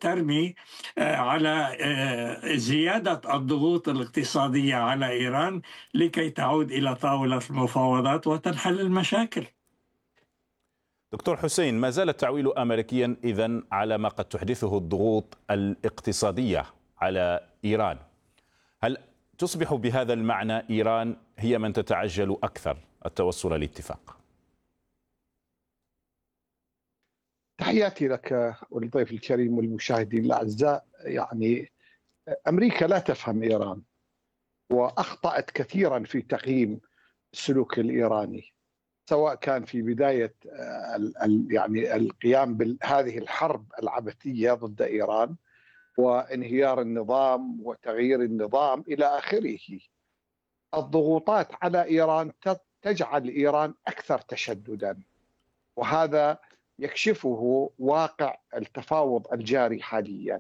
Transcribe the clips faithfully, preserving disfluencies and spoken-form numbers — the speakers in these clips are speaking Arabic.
ترمي آه، على آه، زيادة الضغوط الاقتصادية على إيران لكي تعود إلى طاولة المفاوضات وتنحل المشاكل. دكتور حسين، ما زال التعويل أمريكيا إذن على ما قد تحدثه الضغوط الاقتصادية على إيران. هل تصبح بهذا المعنى إيران هي من تتعجل أكثر التوصل لاتفاق؟ تحياتي لك والضيف الكريم والمشاهدين الأعزاء. يعني أمريكا لا تفهم إيران، وأخطأت كثيرا في تقييم السلوك الإيراني، سواء كان في بداية يعني القيام بهذه الحرب العبثية ضد إيران وانهيار النظام وتغيير النظام إلى آخره. الضغوطات على إيران تجعل إيران أكثر تشددا، وهذا يكشفه واقع التفاوض الجاري حاليا.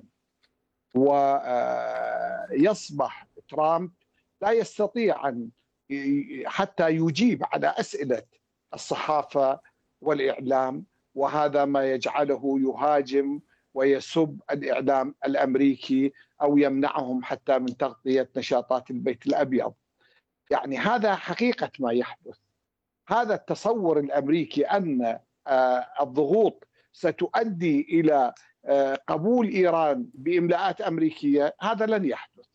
ويصبح ترامب لا يستطيع أن حتى يجيب على أسئلة الصحافة والإعلام، وهذا ما يجعله يهاجم ويسب الإعلام الأمريكي أو يمنعهم حتى من تغطية نشاطات البيت الأبيض. يعني هذا حقيقة ما يحدث. هذا التصور الأمريكي أن الضغوط ستؤدي إلى قبول إيران بإملاءات أمريكية، هذا لن يحدث.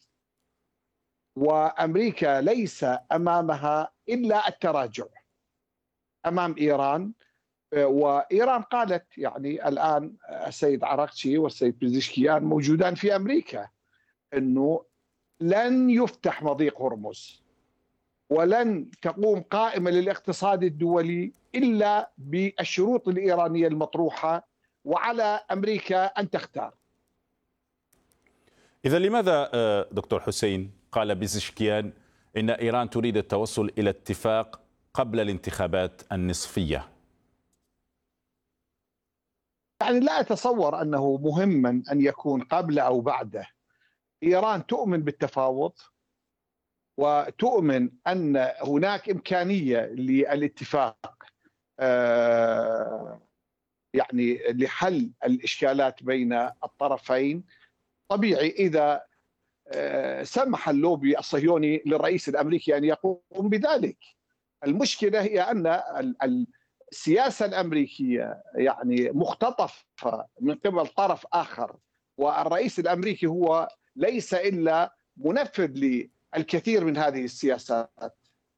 وأمريكا ليس أمامها إلا التراجع أمام إيران. وإيران قالت، يعني الآن السيد عراقشي والسيد بيزشكيان موجودان في أمريكا، أنه لن يفتح مضيق هرمز ولن تقوم قائمة للاقتصاد الدولي إلا بالشروط الإيرانية المطروحة، وعلى أمريكا أن تختار. إذا لماذا دكتور حسين قال بيزشكيان إن إيران تريد التوصل إلى اتفاق قبل الانتخابات النصفية؟ يعني لا أتصور أنه مهما أن يكون قبل أو بعده. إيران تؤمن بالتفاوض وتؤمن أن هناك إمكانية للاتفاق يعني لحل الإشكالات بين الطرفين. طبيعي إذا سمح اللوبي الصهيوني للرئيس الأمريكي أن يقوم بذلك. المشكلة هي أن السياسة الأمريكية يعني مختطفة من قبل طرف آخر، والرئيس الأمريكي هو ليس إلا منفذ للكثير من هذه السياسات.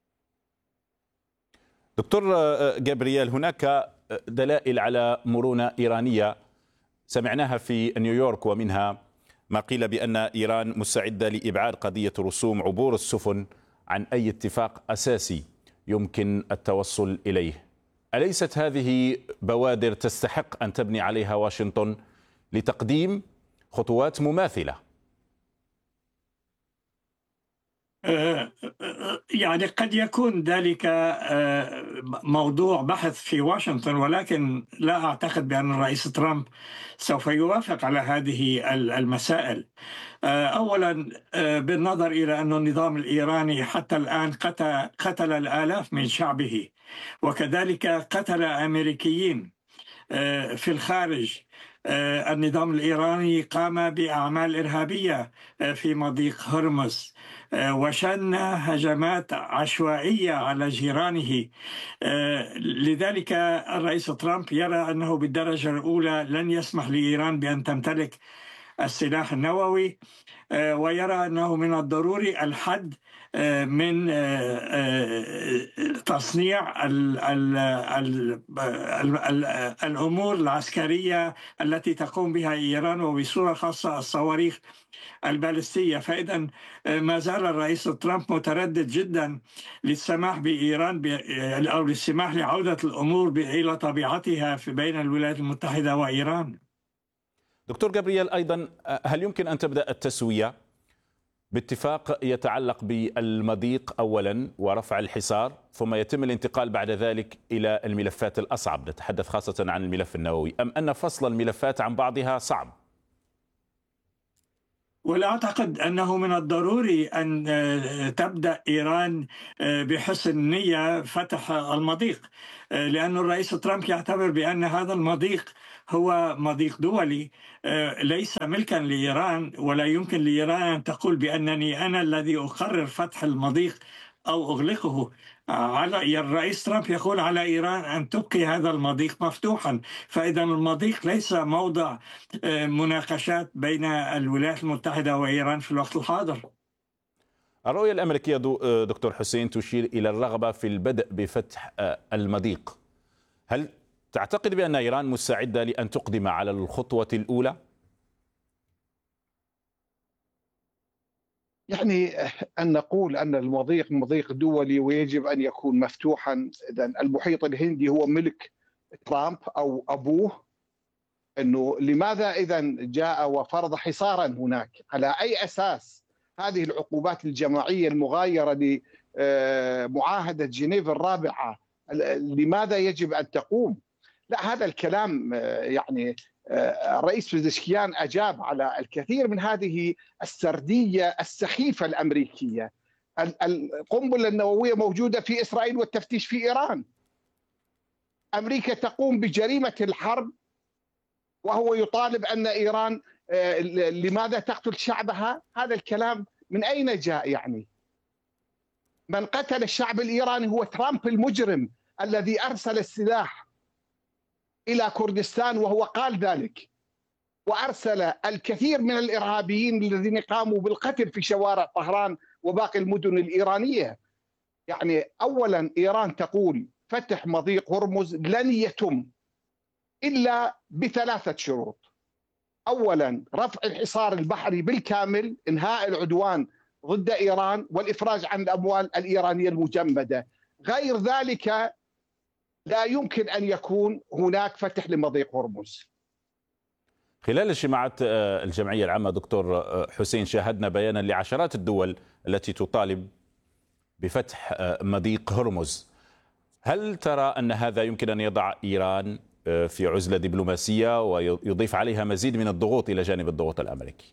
دكتور جابرييل، هناك دلائل على مرونة إيرانية سمعناها في نيويورك، ومنها ما قيل بأن إيران مستعدة لإبعاد قضية رسوم عبور السفن عن أي اتفاق أساسي يمكن التوصل إليه. أليست هذه بوادر تستحق أن تبني عليها واشنطن لتقديم خطوات مماثلة؟ يعني قد يكون ذلك موضوع بحث في واشنطن، ولكن لا أعتقد بأن الرئيس ترامب سوف يوافق على هذه المسائل. أولا، بالنظر إلى أن النظام الإيراني حتى الآن قتل الآلاف من شعبه، وكذلك قتل أمريكيين في الخارج. النظام الإيراني قام بأعمال إرهابية في مضيق هرمز، وشن هجمات عشوائية على جيرانه. لذلك الرئيس ترامب يرى أنه بالدرجة الأولى لن يسمح لإيران بأن تمتلك السلاح النووي، ويرى أنه من الضروري الحد من تصنيع الأمور العسكرية التي تقوم بها إيران، وبصورة خاصة الصواريخ البالستية. فإذا ما زال الرئيس ترامب متردد جدا للسماح بإيران أو للسماح لعودة الأمور إلى طبيعتها في بين الولايات المتحدة وإيران. دكتور جابرييل، أيضا هل يمكن أن تبدأ التسوية باتفاق يتعلق بالمضيق أولا ورفع الحصار، ثم يتم الانتقال بعد ذلك إلى الملفات الأصعب، نتحدث خاصة عن الملف النووي، أم أن فصل الملفات عن بعضها صعب؟ ولا أعتقد أنه من الضروري أن تبدأ إيران بحسن نية فتح المضيق، لأن الرئيس ترامب يعتبر بأن هذا المضيق هو مضيق دولي ليس ملكا لإيران، ولا يمكن لإيران أن تقول بأنني أنا الذي أقرر فتح المضيق أو أغلقه. على الرئيس ترامب يقول على إيران أن تبقي هذا المضيق مفتوحا، فإذا المضيق ليس موضع مناقشات بين الولايات المتحدة وإيران في الوقت الحاضر. الرؤية الأمريكية دكتور حسين تشير إلى الرغبة في البدء بفتح المضيق. هل تعتقد بأن إيران مستعدة لأن تقدم على الخطوة الأولى؟ يعني أن نقول أن المضيق مضيق دولي ويجب أن يكون مفتوحا. إذن المحيط الهندي هو ملك ترامب أو أبوه، أنه لماذا إذا جاء وفرض حصارا هناك؟ على أي أساس هذه العقوبات الجماعية المغايرة لمعاهدة جنيف الرابعة لماذا يجب أن تقوم؟ لا، هذا الكلام يعني الرئيس بزشكيان أجاب على الكثير من هذه السردية السخيفة الأمريكية. القنبلة النووية موجودة في إسرائيل والتفتيش في إيران. أمريكا تقوم بجريمة الحرب وهو يطالب أن إيران لماذا تقتل شعبها؟ هذا الكلام من أين جاء؟ يعني من قتل الشعب الإيراني هو ترامب المجرم الذي أرسل السلاح إلى كردستان، وهو قال ذلك، وأرسل الكثير من الإرهابيين الذين قاموا بالقتل في شوارع طهران وباقي المدن الإيرانية. يعني أولا إيران تقول فتح مضيق هرمز لن يتم إلا بثلاثة شروط. أولا رفع الحصار البحري بالكامل، إنهاء العدوان ضد إيران، والإفراج عن الأموال الإيرانية المجمدة. غير ذلك لا يمكن أن يكون هناك فتح لمضيق هرمز. خلال اجتماعات الجمعية العامة دكتور حسين شاهدنا بيانا لعشرات الدول التي تطالب بفتح مضيق هرمز. هل ترى أن هذا يمكن أن يضع إيران في عزلة دبلوماسية ويضيف عليها مزيد من الضغوط إلى جانب الضغوط الأمريكي؟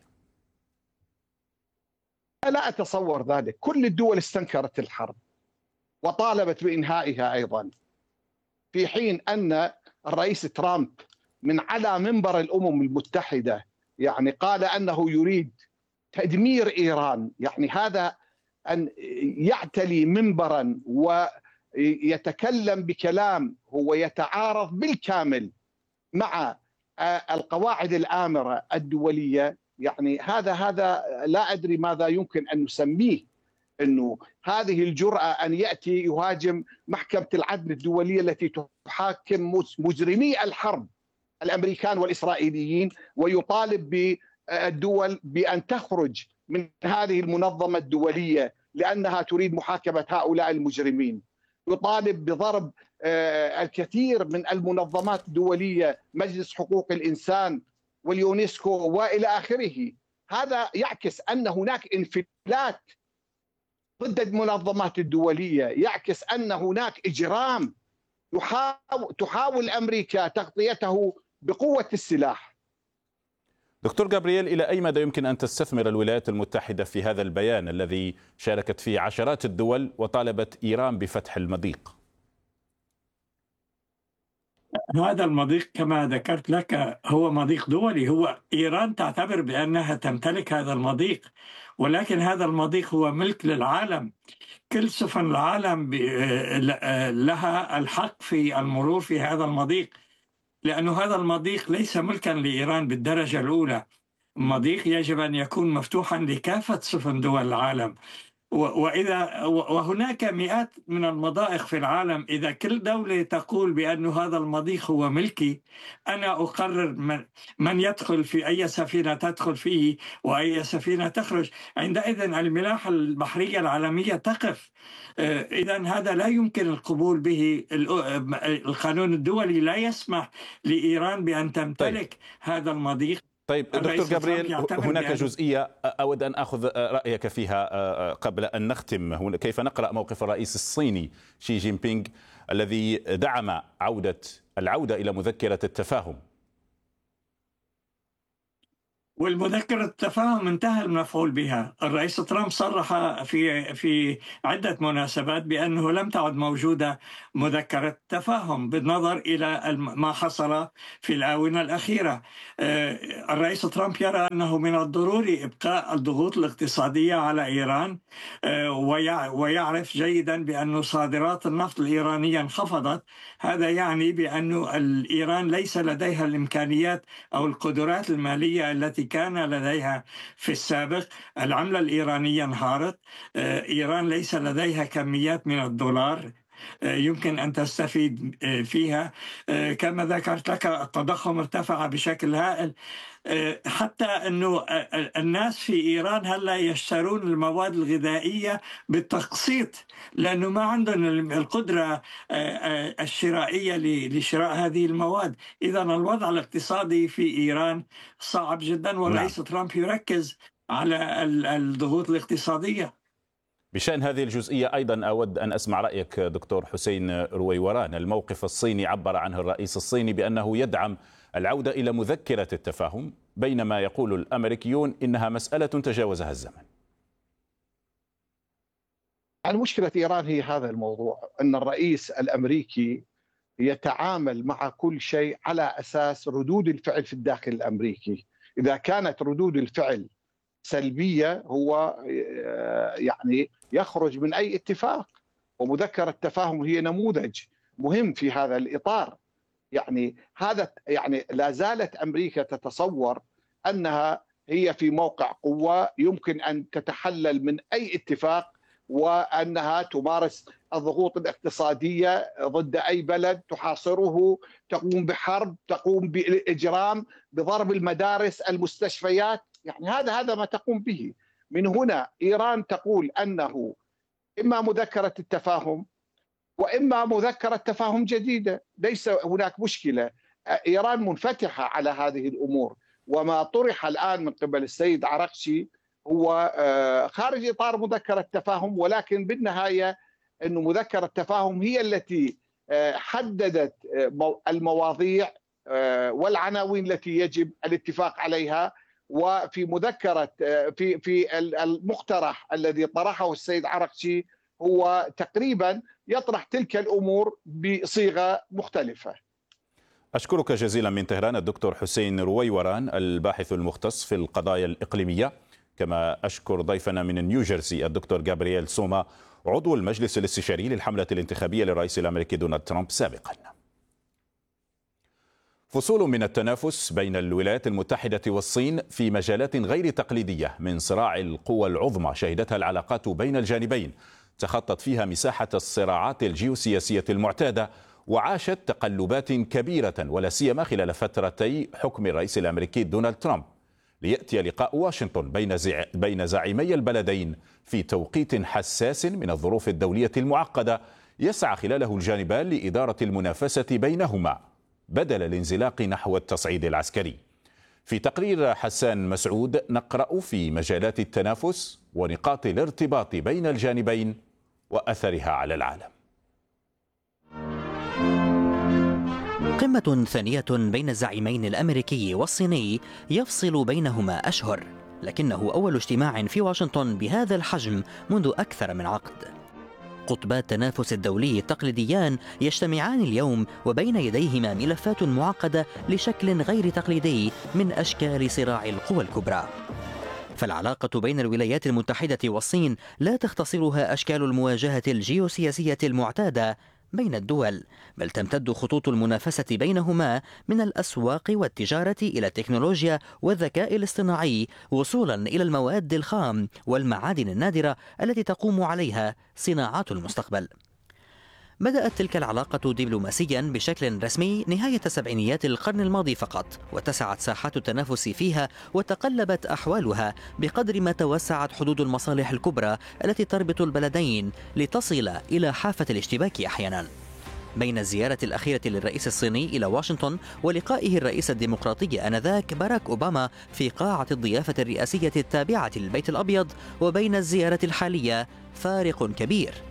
لا أتصور ذلك. كل الدول استنكرت الحرب وطالبت بإنهائها أيضا، في حين أن الرئيس ترامب من على منبر الأمم المتحدة يعني قال أنه يريد تدمير إيران. يعني هذا أن يعتلي منبرا ويتكلم بكلام هو يتعارض بالكامل مع القواعد الآمرة الدولية. يعني هذا هذا لا أدري ماذا يمكن أن نسميه. أنه هذه الجرأة أن يأتي يهاجم محكمة العدل الدولية التي تحاكم مجرمي الحرب الأمريكان والإسرائيليين، ويطالب بالدول بأن تخرج من هذه المنظمة الدولية لأنها تريد محاكمة هؤلاء المجرمين. يطالب بضرب الكثير من المنظمات الدولية، مجلس حقوق الإنسان واليونسكو وإلى آخره. هذا يعكس أن هناك انفلات ضد المنظمات الدولية، يعكس أن هناك إجرام يحاول تحاول أمريكا تغطيته بقوة السلاح. دكتور جابرييل، إلى أي مدى يمكن أن تستثمر الولايات المتحدة في هذا البيان الذي شاركت فيه عشرات الدول وطالبت إيران بفتح المضيق؟ هذا المضيق كما ذكرت لك هو مضيق دولي. هو إيران تعتبر بأنها تمتلك هذا المضيق، ولكن هذا المضيق هو ملك للعالم. كل سفن العالم لها الحق في المرور في هذا المضيق، لأن هذا المضيق ليس ملكا لإيران بالدرجة الأولى. المضيق يجب أن يكون مفتوحا لكافة سفن دول العالم. وإذا وهناك مئات من المضائق في العالم، إذا كل دولة تقول بأن هذا المضيق هو ملكي، أنا أقرر من, من يدخل في أي سفينة تدخل فيه وأي سفينة تخرج، عندئذ الملاحة البحرية العالمية تقف. إذا هذا لا يمكن القبول به. القانون الدولي لا يسمح لإيران بأن تمتلك طيب. هذا المضيق. طيب دكتور جابرييل، هناك جزئية أود أن أخذ رأيك فيها قبل أن نختم. كيف نقرأ موقف الرئيس الصيني شي جين بينغ الذي دعم عودة العودة إلى مذكرة التفاهم؟ والمذكرة التفاهم انتهى المفعول بها. الرئيس ترامب صرح في في عدة مناسبات بأنه لم تعد موجودة مذكرة تفاهم بالنظر إلى ما حصل في الآونة الأخيرة. الرئيس ترامب يرى أنه من الضروري إبقاء الضغوط الاقتصادية على إيران، ويعرف جيدا بأن صادرات النفط الإيرانية انخفضت. هذا يعني بأن إيران ليس لديها الإمكانيات أو القدرات المالية التي كان لديها في السابق. العملة الإيرانية انهارت. إيران ليس لديها كميات من الدولار يمكن أن تستفيد فيها. كما ذكرت لك التضخم ارتفع بشكل هائل، حتى أنه الناس في إيران هلا يشترون المواد الغذائية بالتقسيط لأنه ما عندهم القدرة الشرائية لشراء هذه المواد. إذا الوضع الاقتصادي في إيران صعب جدا، والرئيس نعم. ترامب يركز على الضغوط الاقتصادية. بشأن هذه الجزئية أيضا أود أن أسمع رأيك دكتور حسين رويوران. الموقف الصيني عبر عنه الرئيس الصيني بأنه يدعم العودة إلى مذكرة التفاهم، بينما يقول الأمريكيون إنها مسألة تجاوزها الزمن. المشكلة إيران هي هذا الموضوع، أن الرئيس الأمريكي يتعامل مع كل شيء على أساس ردود الفعل في الداخل الأمريكي. إذا كانت ردود الفعل سلبية هو يعني يخرج من أي اتفاق، ومذكرة التفاهم هي نموذج مهم في هذا الإطار. يعني هذا يعني لا زالت أمريكا تتصور أنها هي في موقع قوة يمكن أن تتحلل من أي اتفاق، وأنها تمارس الضغوط الاقتصادية ضد أي بلد، تحاصره، تقوم بحرب، تقوم بالإجرام، بضرب المدارس، المستشفيات. يعني هذا هذا ما تقوم به. من هنا إيران تقول أنه إما مذكرة التفاهم وإما مذكرة تفاهم جديدة، ليس هناك مشكلة. إيران منفتحة على هذه الأمور، وما طرح الآن من قبل السيد عرقشي هو خارج إطار مذكرة التفاهم، ولكن بالنهاية أن مذكرة التفاهم هي التي حددت المواضيع والعناوين التي يجب الاتفاق عليها. وفي مذكرة في في المقترح الذي طرحه السيد عرقشي هو تقريبا يطرح تلك الأمور بصيغة مختلفة. أشكرك جزيلا من طهران الدكتور حسين رويوران الباحث المختص في القضايا الإقليمية، كما أشكر ضيفنا من نيوجيرسي الدكتور جابرييل سوما عضو المجلس الاستشاري للحملة الانتخابية للرئيس الأمريكي دونالد ترامب سابقا. فصول من التنافس بين الولايات المتحدة والصين في مجالات غير تقليدية من صراع القوى العظمى شهدتها العلاقات بين الجانبين، تخطت فيها مساحة الصراعات الجيوسياسية المعتادة، وعاشت تقلبات كبيرة ولا سيما خلال فترتي حكم الرئيس الأمريكي دونالد ترامب، ليأتي لقاء واشنطن بين بين زعيمي البلدين في توقيت حساس من الظروف الدولية المعقدة يسعى خلاله الجانبان لإدارة المنافسة بينهما بدل الانزلاق نحو التصعيد العسكري. في تقرير حسان مسعود نقرأ في مجالات التنافس ونقاط الارتباط بين الجانبين وأثرها على العالم. قمة ثانية بين الزعيمين الأمريكي والصيني يفصل بينهما أشهر، لكنه أول اجتماع في واشنطن بهذا الحجم منذ أكثر من عقد. قطبا التنافس الدولي التقليديان يجتمعان اليوم وبين يديهما ملفات معقدة لشكل غير تقليدي من أشكال صراع القوى الكبرى. فالعلاقة بين الولايات المتحدة والصين لا تختصرها أشكال المواجهة الجيوسياسية المعتادة بين الدول، بل تمتد خطوط المنافسة بينهما من الأسواق والتجارة إلى التكنولوجيا والذكاء الاصطناعي، وصولا إلى المواد الخام والمعادن النادرة التي تقوم عليها صناعات المستقبل. بدأت تلك العلاقة دبلوماسيا بشكل رسمي نهاية سبعينيات القرن الماضي فقط، واتسعت ساحات التنافس فيها وتقلبت أحوالها بقدر ما توسعت حدود المصالح الكبرى التي تربط البلدين لتصل إلى حافة الاشتباك أحيانا. بين الزيارة الأخيرة للرئيس الصيني إلى واشنطن ولقائه الرئيس الديمقراطي آنذاك باراك أوباما في قاعة الضيافة الرئاسية التابعة للبيت الأبيض وبين الزيارة الحالية فارق كبير.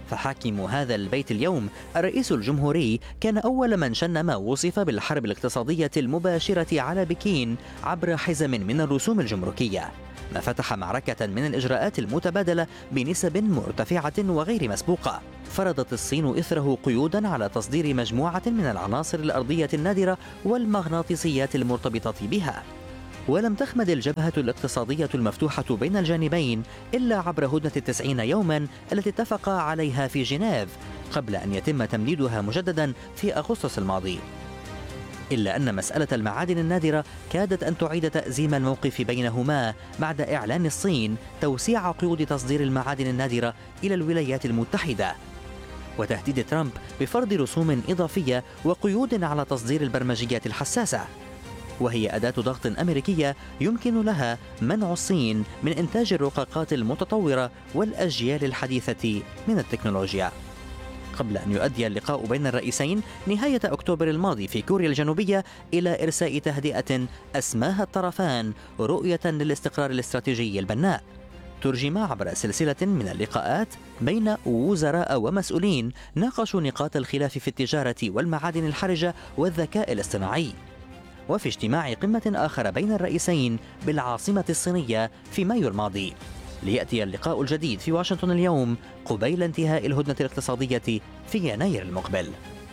فحاكم هذا البيت اليوم الرئيس الجمهوري كان أول من شن ما وصف بالحرب الاقتصادية المباشرة على بكين عبر حزم من الرسوم الجمركية، ما فتح معركة من الإجراءات المتبادلة بنسب مرتفعة وغير مسبوقة. فرضت الصين إثره قيوداً على تصدير مجموعة من العناصر الأرضية النادرة والمغناطيسيات المرتبطة بها. ولم تخمد الجبهة الاقتصادية المفتوحة بين الجانبين إلا عبر هدنة التسعين يوماً التي اتفقا عليها في جنيف قبل أن يتم تمديدها مجدداً في أغسطس الماضي. إلا أن مسألة المعادن النادرة كادت أن تعيد تأزيم الموقف بينهما بعد إعلان الصين توسيع قيود تصدير المعادن النادرة إلى الولايات المتحدة، وتهديد ترامب بفرض رسوم إضافية وقيود على تصدير البرمجيات الحساسة، وهي أداة ضغط أمريكية يمكن لها منع الصين من إنتاج الرقاقات المتطورة والأجيال الحديثة من التكنولوجيا. قبل أن يؤدي اللقاء بين الرئيسين نهاية أكتوبر الماضي في كوريا الجنوبية إلى إرساء تهدئة أسماها الطرفان رؤية للاستقرار الاستراتيجي البناء، ترجم عبر سلسلة من اللقاءات بين وزراء ومسؤولين ناقشوا نقاط الخلاف في التجارة والمعادن الحرجة والذكاء الاصطناعي. وفي اجتماع قمة آخر بين الرئيسين بالعاصمة الصينية في مايو الماضي، ليأتي اللقاء الجديد في واشنطن اليوم قبيل انتهاء الهدنة الاقتصادية في يناير المقبل.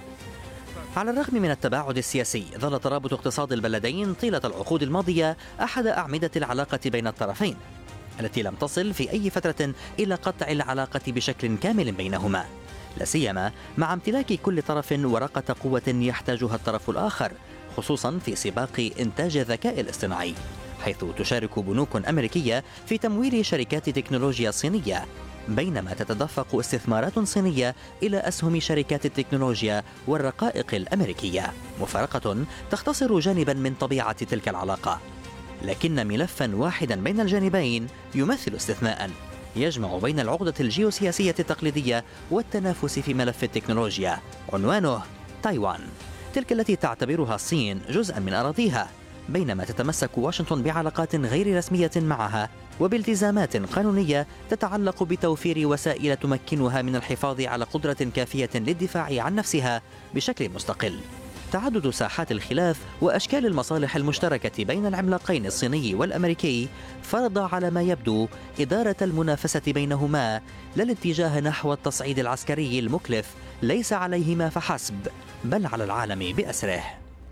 على الرغم من التباعد السياسي، ظل ترابط اقتصاد البلدين طيلة العقود الماضية أحد أعمدة العلاقة بين الطرفين، التي لم تصل في أي فترة إلى قطع العلاقة بشكل كامل بينهما، لا سيما مع امتلاك كل طرف ورقة قوة يحتاجها الطرف الآخر، خصوصا في سباق إنتاج الذكاء الاصطناعي، حيث تشارك بنوك أمريكية في تمويل شركات تكنولوجيا صينية، بينما تتدفق استثمارات صينية إلى أسهم شركات التكنولوجيا والرقائق الأمريكية، مفارقة تختصر جانبا من طبيعة تلك العلاقة، لكن ملفا واحدا بين الجانبين يمثل استثناء يجمع بين العقدة الجيوسياسية التقليدية والتنافس في ملف التكنولوجيا، عنوانه تايوان، تلك التي تعتبرها الصين جزءا من أراضيها، بينما تتمسك واشنطن بعلاقات غير رسمية معها وبالتزامات قانونية تتعلق بتوفير وسائل تمكنها من الحفاظ على قدرة كافية للدفاع عن نفسها بشكل مستقل. تعدد ساحات الخلاف وأشكال المصالح المشتركة بين العملاقين الصيني والأمريكي فرض على ما يبدو إدارة المنافسة بينهما لا الاتجاه نحو التصعيد العسكري المكلف ليس عليهما فحسب بل على العالم بأسره.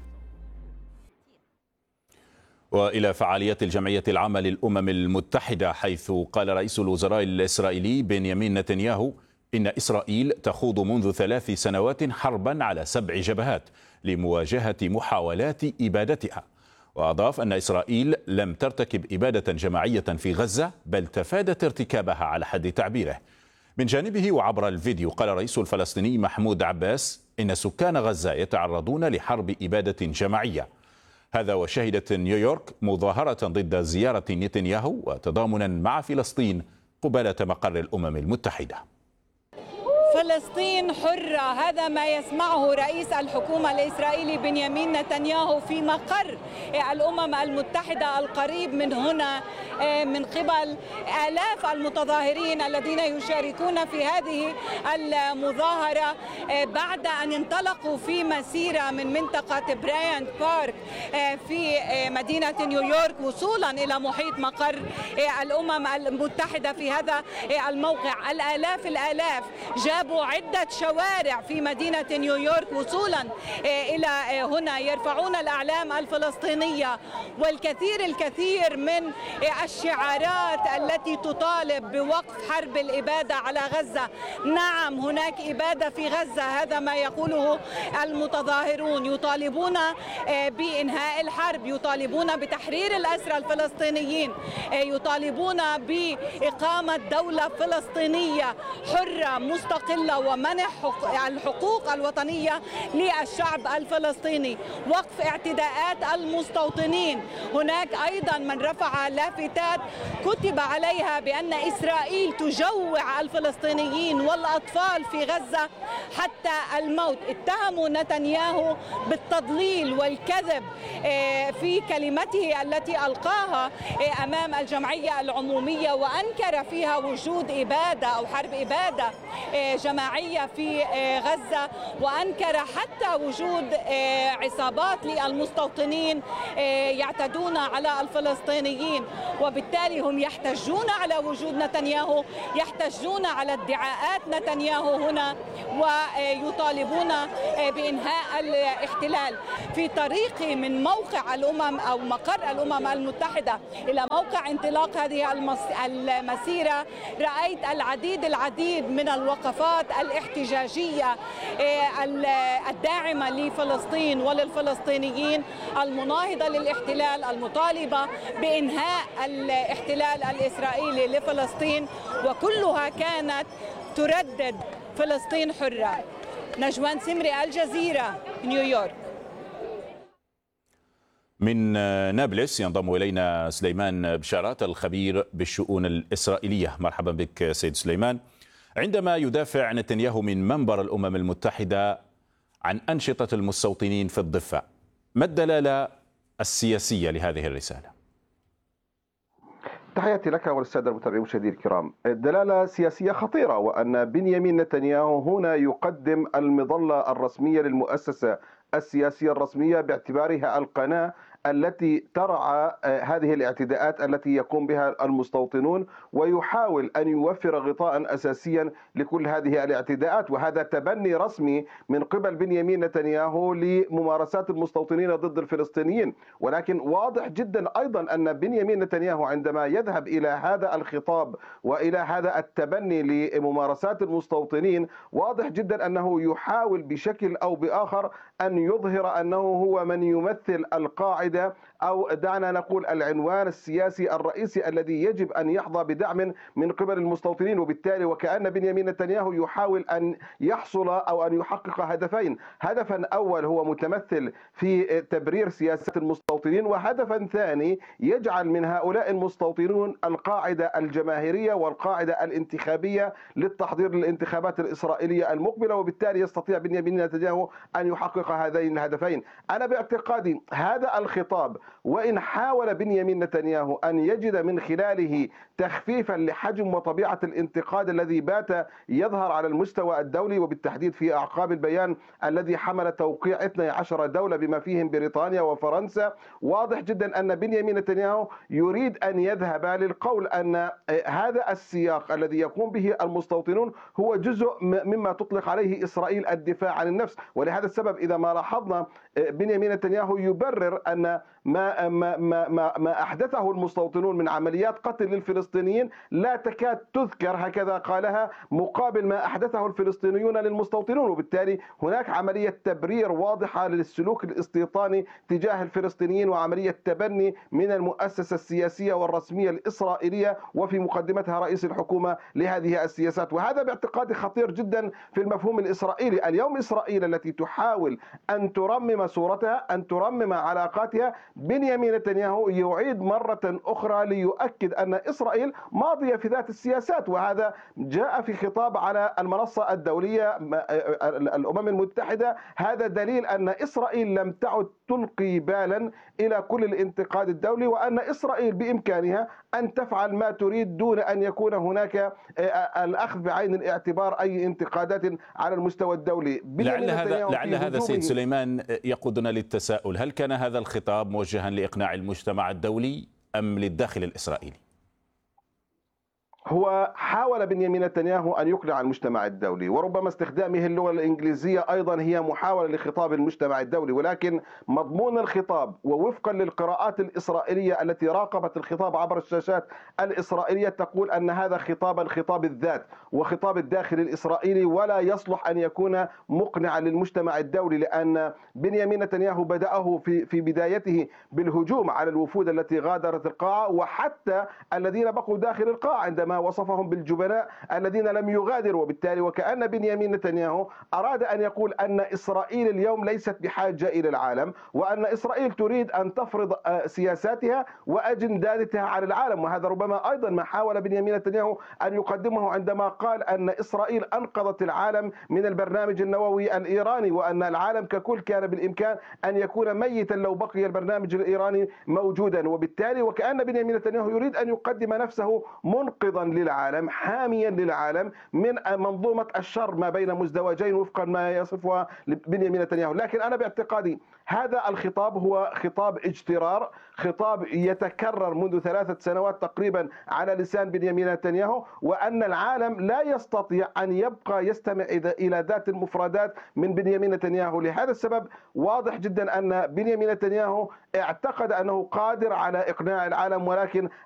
وإلى فعاليات الجمعية العامة للأمم المتحدة، حيث قال رئيس الوزراء الإسرائيلي بنيامين نتنياهو إن إسرائيل تخوض منذ ثلاث سنوات حربا على سبع جبهات لمواجهة محاولات إبادتها، وأضاف أن إسرائيل لم ترتكب إبادة جماعية في غزة بل تفادت ارتكابها على حد تعبيره. من جانبه وعبر الفيديو قال الرئيس الفلسطيني محمود عباس إن سكان غزة يتعرضون لحرب إبادة جماعية، هذا وشهدت نيويورك مظاهرة ضد زيارة نتنياهو وتضامنا مع فلسطين قبالة مقر الأمم المتحدة. فلسطين حرة، هذا ما يسمعه رئيس الحكومة الإسرائيلي بنيامين نتنياهو في مقر الأمم المتحدة القريب من هنا من قبل آلاف المتظاهرين الذين يشاركون في هذه المظاهرة بعد أن انطلقوا في مسيرة من منطقة برايانت بارك في مدينة نيويورك وصولا إلى محيط مقر الأمم المتحدة في هذا الموقع. الآلاف الآلاف جابوا عدة شوارع في مدينة نيويورك وصولا إلى هنا، يرفعون الأعلام الفلسطينية والكثير الكثير من الشعارات التي تطالب بوقف حرب الإبادة على غزة. نعم، هناك إبادة في غزة، هذا ما يقوله المتظاهرون، يطالبون بإنهاء الحرب، يطالبون بتحرير الأسرى الفلسطينيين، يطالبون بإقامة دولة فلسطينية حرة مستقلة ومنح الحقوق الوطنية للشعب الفلسطيني، وقف اعتداءات المستوطنين. هناك أيضا من رفع لافتات كتب عليها بأن إسرائيل تجوع الفلسطينيين والأطفال في غزة حتى الموت. اتهموا نتنياهو بالتضليل والكذب في كلمته التي ألقاها أمام الجمعية العمومية، وأنكر فيها وجود إبادة أو حرب إبادة جماعية في غزة، وأنكر حتى وجود عصابات للمستوطنين يعتدون على الفلسطينيين، وبالتالي هم يحتجون على وجود نتنياهو، يحتجون على ادعاءات نتنياهو هنا، ويطالبون بإنهاء الاحتلال. في طريقي من موقع الأمم أو مقر الأمم المتحدة إلى موقع انطلاق هذه المسيرة رأيت العديد العديد من الوقفات الاحتجاجية الداعمة لفلسطين وللفلسطينيين، المناهضة للاحتلال، المطالبة بإنهاء الاحتلال الإسرائيلي لفلسطين، وكلها كانت تردد فلسطين حرة. نجوان سمري، الجزيرة، نيويورك. من نابلس ينضم إلينا سليمان بشارات الخبير بالشؤون الإسرائيلية. مرحبا بك سيد سليمان. عندما يدافع نتنياهو من منبر الأمم المتحدة عن أنشطة المستوطنين في الضفة، ما الدلالة السياسية لهذه الرسالة؟ تحياتي لك وللسادة المتابعين المشاهدين الكرام. الدلالة سياسية خطيرة، وأن بنيامين نتنياهو هنا يقدم المظلة الرسمية للمؤسسة السياسية الرسمية باعتبارها القناة التي ترعى هذه الاعتداءات التي يقوم بها المستوطنون، ويحاول أن يوفر غطاء أساسيا لكل هذه الاعتداءات. وهذا تبني رسمي من قبل بنيامين نتنياهو لممارسات المستوطنين ضد الفلسطينيين. ولكن واضح جدا أيضا أن بنيامين نتنياهو عندما يذهب إلى هذا الخطاب وإلى هذا التبني لممارسات المستوطنين، واضح جدا أنه يحاول بشكل أو بآخر أن يظهر أنه هو من يمثل القاعدة، أو دعنا نقول العنوان السياسي الرئيسي الذي يجب أن يحظى بدعم من قبل المستوطنين. وبالتالي وكأن بنيامين نتنياهو يحاول أن يحصل أو أن يحقق هدفين: هدفا أول هو متمثل في تبرير سياسة المستوطنين، وهدفا ثاني يجعل من هؤلاء المستوطنون القاعدة الجماهيرية والقاعدة الانتخابية للتحضير للانتخابات الإسرائيلية المقبلة. وبالتالي يستطيع بنيامين نتنياهو أن يحقق هذين الهدفين. أنا باعتقادي هذا الخطاب، وإن حاول بنيامين نتنياهو أن يجد من خلاله تخفيفا لحجم وطبيعة الانتقاد الذي بات يظهر على المستوى الدولي، وبالتحديد في أعقاب البيان الذي حمل توقيع اثنتي عشرة دولة بما فيهم بريطانيا وفرنسا، واضح جدا أن بنيامين نتنياهو يريد أن يذهب للقول أن هذا السياق الذي يقوم به المستوطنون هو جزء مما تطلق عليه إسرائيل الدفاع عن النفس. ولهذا السبب إذا ما لاحظنا بنيامين نتنياهو يبرر أن ما ما ما ما احدثه المستوطنون من عمليات قتل للفلسطينيين لا تكاد تذكر، هكذا قالها، مقابل ما احدثه الفلسطينيون للمستوطنون. وبالتالي هناك عمليه تبرير واضحه للسلوك الاستيطاني تجاه الفلسطينيين، وعمليه تبني من المؤسسه السياسيه والرسميه الاسرائيليه وفي مقدمتها رئيس الحكومه لهذه السياسات. وهذا باعتقادي خطير جدا في المفهوم الاسرائيلي. اليوم اسرائيل التي تحاول ان ترمم صورتها، ان ترمم علاقاتها، بنيامين نتنياهو يعيد مرة أخرى ليؤكد أن إسرائيل ماضية في ذات السياسات. وهذا جاء في خطاب على المنصة الدولية الأمم المتحدة. هذا دليل أن إسرائيل لم تعد تلقي بالا إلى كل الانتقاد الدولي، وأن إسرائيل بإمكانها أن تفعل ما تريد دون أن يكون هناك الأخذ بعين الاعتبار أي انتقادات على المستوى الدولي. لعل هذا لعل هذا سيد سليمان يقودنا للتساؤل: هل كان هذا الخطاب موجها لإقناع المجتمع الدولي أم للداخل الإسرائيلي؟ هو حاول بنيامين نتنياهو أن يقنع المجتمع الدولي، وربما استخدامه اللغة الإنجليزية أيضا هي محاولة لخطاب المجتمع الدولي. ولكن مضمون الخطاب ووفقا للقراءات الإسرائيلية التي راقبت الخطاب عبر الشاشات الإسرائيلية تقول أن هذا خطابا خطاب الذات وخطاب الداخل الإسرائيلي، ولا يصلح أن يكون مقنعا للمجتمع الدولي، لأن بنيامين نتنياهو بدأه في في بدايته بالهجوم على الوفود التي غادرت القاعة، وحتى الذين بقوا داخل القاعة عندما وصفهم بالجبناء الذين لم يغادروا. وبالتالي وكأن بنيامين نتنياهو أراد أن يقول أن إسرائيل اليوم ليست بحاجة إلى العالم، وأن إسرائيل تريد أن تفرض سياساتها وأجنداتها على العالم. وهذا ربما أيضا ما حاول بنيامين نتنياهو أن يقدمه عندما قال أن إسرائيل أنقذت العالم من البرنامج النووي الإيراني، وأن العالم ككل كان بالإمكان أن يكون ميتا لو بقي البرنامج الإيراني موجودا. وبالتالي وكأن بنيامين نتنياهو يريد أن يقدم نفسه منقذا للعالم، حاميا للعالم من منظومة الشر ما بين مزدوجين وفقا ما يصفها بنيامين نتنياهو. لكن أنا باعتقادي هذا الخطاب هو خطاب اجترار، خطاب يتكرر منذ ثلاثة سنوات تقريبا على لسان بنيامين نتنياهو، وأن العالم لا يستطيع أن يبقى يستمع إلى ذات المفردات من بنيامين نتنياهو. لهذا السبب واضح جدا أن بنيامين نتنياهو اعتقد أنه قادر على إقناع العالم، ولكن